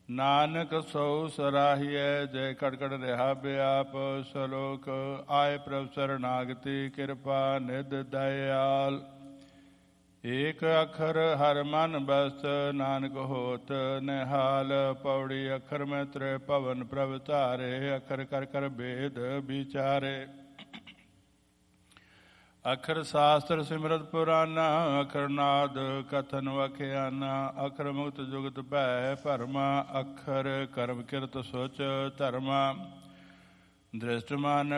ਨਾਨਕ ਸੋ ਸਰਾਹੀਐ ਜੈ ਕੜ ਕੜ ਰਿਹਾ ਬਿਆਪ ਸਲੋਕ ਆਏ ਪ੍ਰਭ ਸਰਨਾਗਤੀ ਕਿਰਪਾ ਨਿਧ ਦਇਆਲ। ਏਕ ਅੱਖਰ ਹਰ ਮਨ ਬਸਤ ਨਾਨਕ ਹੋਤ ਨਿਹਾਲ। ਪੌੜੀ ਅੱਖਰ ਮੈਂ ਤ੍ਰਿ ਭਵਨ ਪ੍ਰਭ ਧਾਰੇ ਅੱਖਰ ਕਰ ਕਰ ਭੇਦ ਵਿਚਾਰੇ। ਅੱਖਰ ਸ਼ਾਸਤਰ ਸਿਮਰਤ ਪੁਰਾਨਾ ਅੱਖਰ ਨਾਦ ਕਥਨ ਵਖਿਆਨਾ। ਅੱਖਰ ਮੁਕਤ ਜੁਗਤ ਭੈ ਭਰਮਾ ਅੱਖਰ ਕਰਮ ਕਿਰਤ ਸੋਚ ਧਰਮਾ। ਦ੍ਰਿਸ਼ਟ ਮਾਨ